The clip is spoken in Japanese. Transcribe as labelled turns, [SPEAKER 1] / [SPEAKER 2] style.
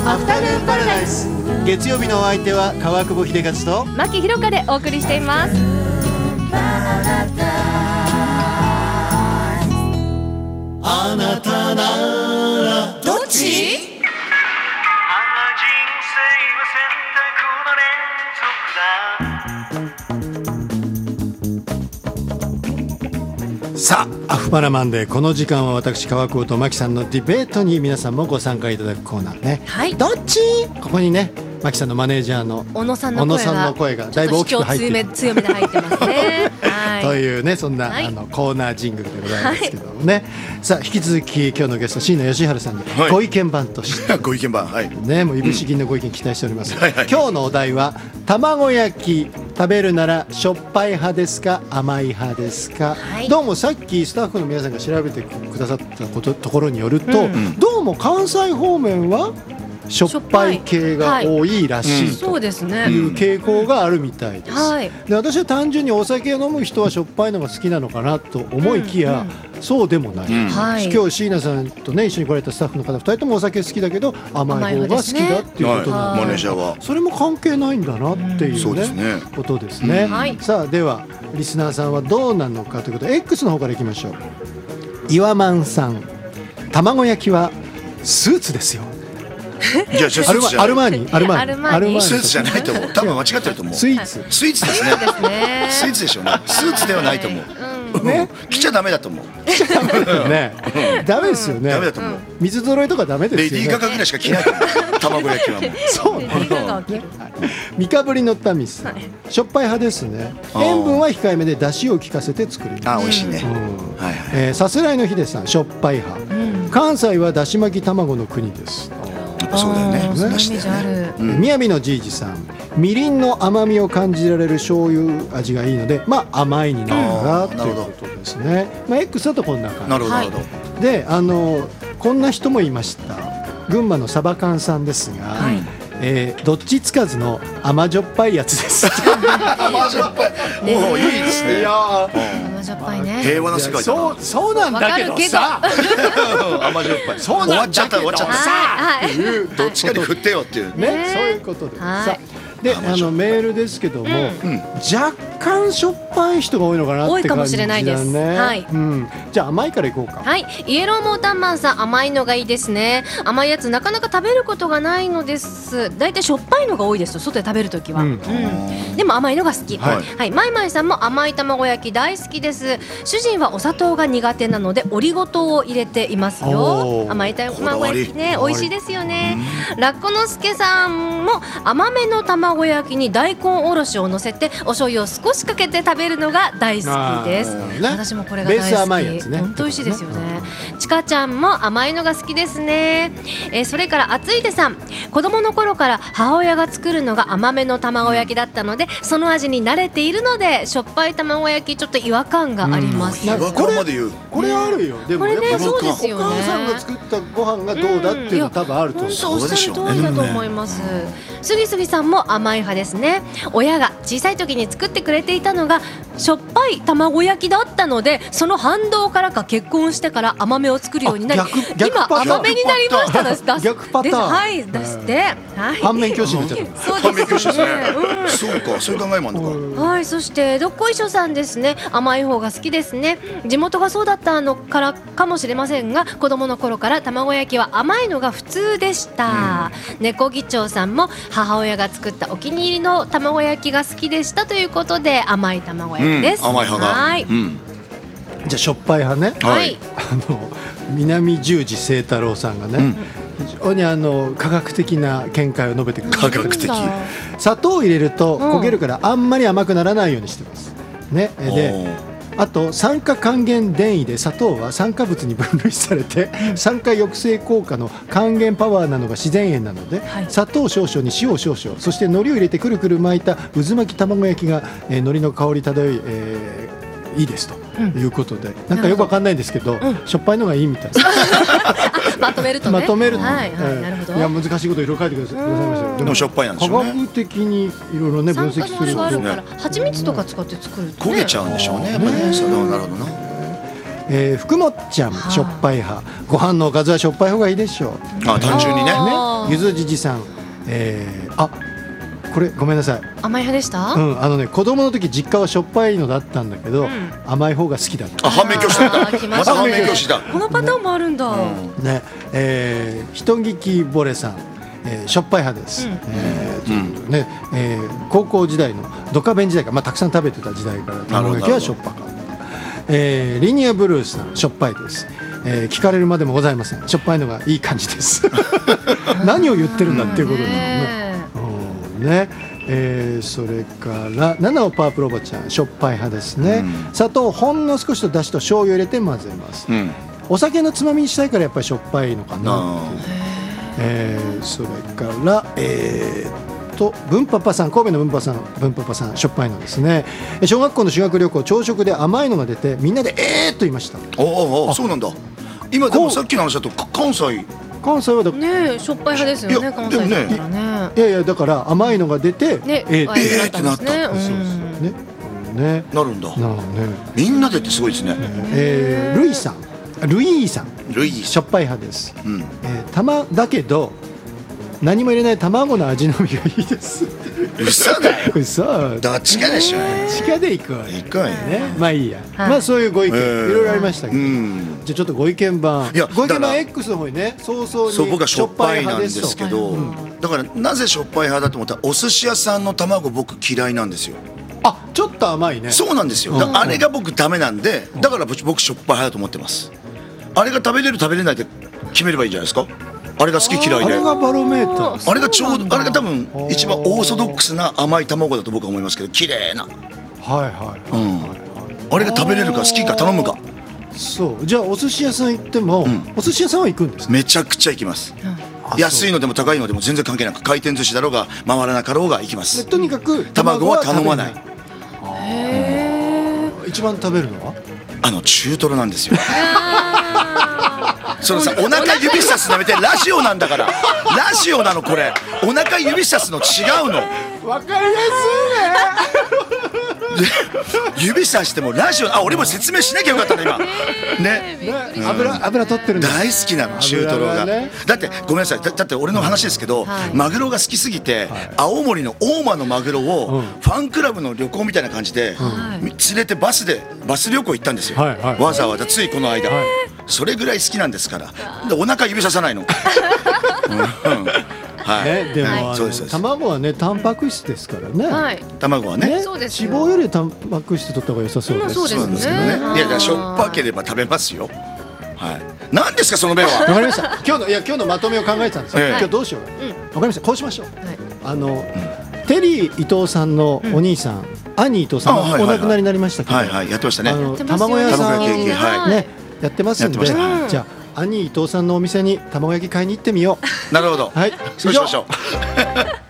[SPEAKER 1] アフタヌーンパラダイス。
[SPEAKER 2] 月曜日のお相手は川久保秀和と
[SPEAKER 1] 牧弘香でお送りしています。
[SPEAKER 2] あなたなら
[SPEAKER 1] どっち？
[SPEAKER 2] さあアフパラマンデー、この時間は私川久保と牧さんのディベートに皆さんもご参加いただくコーナーね、
[SPEAKER 1] はい、
[SPEAKER 2] どっち？ここにね牧さんのマネージャーの
[SPEAKER 1] 小野さんの声が
[SPEAKER 2] だいぶ大きく入っている
[SPEAKER 1] 強めで入ってますねはい、
[SPEAKER 2] というねそんな、
[SPEAKER 1] はい、
[SPEAKER 2] コーナージングルでございますけどもね、はい、さあ引き続き今日のゲスト椎名義治さんにご意見番として、
[SPEAKER 3] ご意見番、はい
[SPEAKER 2] ね、もういぶし銀のご意見期待しております、
[SPEAKER 3] はいはい、
[SPEAKER 2] 今日のお題は卵焼き食べるならしょっぱい派ですか甘い派ですか、はい、どうもさっきスタッフの皆さんが調べてくださったところによると、どうも関西方面はしょっぱい系が多いらしいという傾向があるみたいです。で、私は単純にお酒を飲む人はしょっぱいのが好きなのかなと思いきや、そうでもない、今日椎名さんとね一緒に来られたスタッフの方2人ともお酒好きだけど甘い方が好きだっていうことなので、
[SPEAKER 3] マネージャーは
[SPEAKER 2] それも関係ないんだなっていうね、ことですね。さあではリスナーさんはどうなのかということで X の方からいきましょう。岩満さん、卵焼きはスーツですよ。
[SPEAKER 3] じゃあ
[SPEAKER 2] アルマーニ
[SPEAKER 3] スーツじゃないと思う。多分間違ってると思う。
[SPEAKER 2] スイーツ
[SPEAKER 3] ですね。スイーツでしょうね。スーツではないと思う。ね、着ちゃダメだと思う。
[SPEAKER 2] ね、ダメですよね。
[SPEAKER 3] ダメだと思う。
[SPEAKER 2] 水揃いとかダメですよね。
[SPEAKER 3] レディーガガぐらいしか着ないと思う。卵焼きはもう。
[SPEAKER 2] そうなんだ。三日ぶりのタミス、しょっぱい派ですね。塩分は控えめで出汁を効かせて作る。
[SPEAKER 3] あ、美味しいね。
[SPEAKER 2] さすらいのヒデさん、しょっぱい派。関西はだし巻き卵の国です。
[SPEAKER 3] そうだよね。
[SPEAKER 2] みやびのじいじさん、みりんの甘みを感じられる醤油味がいいので、まあ甘いになるからということですね。まあ X だとこんな感じ。
[SPEAKER 3] なるほど。
[SPEAKER 2] で、こんな人もいました。群馬のサバカンさんですが、どっちつかずの甘じょっぱいやつです。
[SPEAKER 3] 甘じょっぱい。もういいですね。
[SPEAKER 1] 甘じょっぱいね。
[SPEAKER 3] 平和な世界だな。
[SPEAKER 2] そうなんだけどさ。
[SPEAKER 3] 甘じょっぱい。終わっちゃったさ。どっちかに振ってよっていう
[SPEAKER 2] ね。そういうことで。さでメールですけども、若干しょっぱい人が多いのかなって感じだね。多いかもしれないです。はい。じゃあ甘いからいこうか。
[SPEAKER 1] はい。イエローモータンマンさん、甘いのがいいですね。甘いやつなかなか食べることがないのです。だいたいしょっぱいのが多いですと、外で食べるときは。でも甘いのが好き。はい。マイマイさんも甘い卵焼き大好きです。主人はお砂糖が苦手なのでオリゴ糖を入れていますよ。甘い卵焼きね、美味しいですよね。ラッコのすけさんも甘めの卵焼きに大根おろしを乗せてお醤油を少しかけて食べるのが大好きです。私もこれが大好き。
[SPEAKER 2] ベース甘いやつね。
[SPEAKER 1] 本当美味しいですよね。ちかちゃんも甘いのが好きですね。それからあついでさん、子供の頃から母親が作るのが甘めの卵焼きだったので、その味に慣れているのでしょっぱい卵焼きちょっと違和感があります。
[SPEAKER 3] 違和感まで言う。
[SPEAKER 2] これあるよ。でも
[SPEAKER 1] これね、そうですよね。
[SPEAKER 2] お母さんが作ったご飯がどうだっていうの多分あると思う。
[SPEAKER 1] おっしゃる通りだと思います。すぎすぎさんも甘い派ですね。親が小さい時に作ってくれていたのがしょっぱい卵焼きだったので、その反動からか結婚してから甘めを作るようになり、今甘めになりましたです。
[SPEAKER 2] 逆パターン。
[SPEAKER 1] はい、出して、
[SPEAKER 2] 反面教師になっちゃった。
[SPEAKER 3] 反面教師ですね。そうか、そういう考えもあるのか。
[SPEAKER 1] はい、そしてどっこいしょさんですね。甘い方が好きですね。地元がそうだったのからかもしれませんが、子供の頃から卵焼きは甘いのが普通でした。猫議長さんも母親が作ったお気に入りの卵焼きが好きでしたということで、甘い卵焼きです。
[SPEAKER 3] 甘い派が。はい。
[SPEAKER 2] じゃあしょっぱい派ね。
[SPEAKER 3] はい。
[SPEAKER 2] 南十字清太郎さんがね、非常に科学的な見解を述べてくれ
[SPEAKER 3] る。科学的。
[SPEAKER 2] 砂糖を入れると焦げるからあんまり甘くならないようにしてます。ね。で、あと酸化還元電位で砂糖は酸化物に分類されて、酸化抑制効果の還元パワーなのが自然塩なので、砂糖少々に塩少々、そして海苔を入れてくるくる巻いた渦巻き卵焼きが、海苔の香り漂い、いいですということで、なんかよくわかんないんですけど、しょっぱいのがいいみたいです。
[SPEAKER 1] まとめるとね。
[SPEAKER 2] まとめると、
[SPEAKER 1] なるほど。
[SPEAKER 2] いや難しいこといろいろ書いてくださいました。
[SPEAKER 3] でもしょっぱいなんでしょうね。
[SPEAKER 2] 科学的にいろいろね分析すると、
[SPEAKER 1] 蜂蜜とか使って作ると
[SPEAKER 3] 焦げちゃうんでしょうね。やっぱりね、それはなるほどな。
[SPEAKER 2] 福もっちゃんしょっぱい派、ご飯のおかずはしょっぱい方がいいでしょう。
[SPEAKER 3] 単純にね。
[SPEAKER 2] ゆずじじさん、これごめんなさい、
[SPEAKER 1] 甘い派でした？
[SPEAKER 2] 子供の時実家はしょっぱいのだったんだけど、甘い方が好きだった。
[SPEAKER 3] 反面教師だった。また反面教師だ。
[SPEAKER 1] このパターンもあるんだ。
[SPEAKER 2] ね、人聞きぼれさん、しょっぱい派です。高校時代のドカベン時代から、たくさん食べてた時代から卵焼きはしょっぱかった。リニアブルースさん、しょっぱいです。聞かれるまでもございません。しょっぱいのがいい感じです。何を言ってるんだっていうことだよね。それから七尾パープルおばちゃん、しょっぱい派ですね。砂糖ほんの少しとだしと醤油入れて混ぜます。お酒のつまみにしたいからやっぱりしょっぱいのかなっていう。それから文パパさん、神戸の文パパさん、しょっぱいのですね。小学校の修学旅行、朝食で甘いのが出てみんなでと言いました。
[SPEAKER 3] そうなんだ。今でもさっきの話だと関西
[SPEAKER 2] は
[SPEAKER 1] ね、しょっぱい派ですよね、関西だからね。
[SPEAKER 2] いやだから甘いのが出て
[SPEAKER 3] ってなった。なるんだ。みんなでってすごいですね。
[SPEAKER 2] ルイーさん、しょっぱい派です。だけど何も入れない卵の味のみがいいです。
[SPEAKER 3] 嘘だよ。
[SPEAKER 2] 嘘。
[SPEAKER 3] どっちかでしょ。
[SPEAKER 2] 地下で行くわよね。まあいいや。そういうご意見いろいろありましたけど。じゃあちょっとご意見番 X の方にね、早々に
[SPEAKER 3] 僕はしょっぱいなんですけど、だからなぜしょっぱい派だと思ったら、お寿司屋さんの卵僕嫌いなんですよ。
[SPEAKER 2] ちょっと甘いね。
[SPEAKER 3] そうなんですよ。あれが僕ダメなんで、だから僕しょっぱい派だと思ってます。あれが食べれる食べれないって決めればいいんじゃないですか。あれが好き嫌いで、
[SPEAKER 2] あれがバロメーター。
[SPEAKER 3] あれが多分一番オーソドックスな甘い卵だと僕は思いますけど、綺麗な。あれが食べれるか好きか頼むか。
[SPEAKER 2] そうじゃあお寿司屋さん行っても、お寿司屋さんは行くんですか？
[SPEAKER 3] めちゃくちゃ行きます。安いのでも高いのでも全然関係なく、回転寿司だろうが回らなかろうが行きます。
[SPEAKER 2] とにかく
[SPEAKER 3] 卵は頼まない。
[SPEAKER 2] 一番食べるのは
[SPEAKER 3] 中トロなんですよ。そのさ、お腹指さすのやめて、ラジオなんだから。ラジオなのこれ。お腹指さすの違うの。
[SPEAKER 2] わかりや
[SPEAKER 3] すいね。指さしてもラジオ、俺も説明しなきゃよかったね今。
[SPEAKER 2] 油取ってるんだ。
[SPEAKER 3] 大好きなの中トロが。だってごめんなさい。だって俺の話ですけど、マグロが好きすぎて、青森の大間のマグロをファンクラブの旅行みたいな感じで連れてバス旅行行ったんですよ。わざわざついこの間。それぐらい好きなんですから。お腹指ささないの。
[SPEAKER 2] でも卵はね、タンパク質ですからね。
[SPEAKER 3] 卵はね、
[SPEAKER 2] 脂肪よりタンパク質取った方が良さそうです。
[SPEAKER 1] そうですね。
[SPEAKER 3] いやしょっぱければ食べますよ。何ですかその目は。
[SPEAKER 2] わかりました。今日のまとめを考えてたんですよ。今日どうしよう。わかりました。こうしましょう。テリー伊藤さんのお兄さん、兄伊藤さんがお亡くなりになりましたけど、
[SPEAKER 3] やってましたね。
[SPEAKER 2] 卵屋さんねやってますんで、じゃあ兄伊藤さんのお店に卵焼き買いに行ってみよう。
[SPEAKER 3] なるほど。
[SPEAKER 2] はい。
[SPEAKER 3] そうしましょう。